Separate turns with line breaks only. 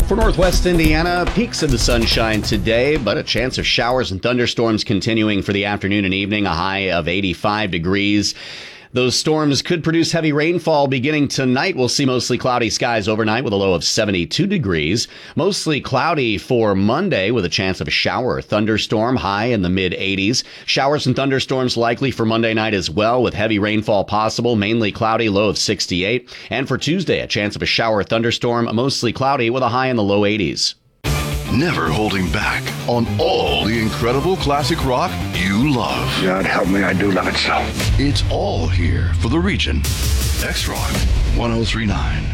For Northwest Indiana, peaks of the sunshine today, but a chance of showers and thunderstorms continuing for the afternoon and evening, a high of 85 degrees. Those storms could produce heavy rainfall beginning tonight. We'll see mostly cloudy skies overnight with a low of 72 degrees. Mostly cloudy for Monday with a chance of a shower or thunderstorm, high in the mid-80s. Showers and thunderstorms likely for Monday night as well, with heavy rainfall possible, mainly cloudy, low of 68. And for Tuesday, a chance of a shower or thunderstorm, mostly cloudy with a high in the low 80s.
Never holding back on all the incredible classic rock you love.
God help me, I do love it so.
It's all here for the region. X-Rock 1039.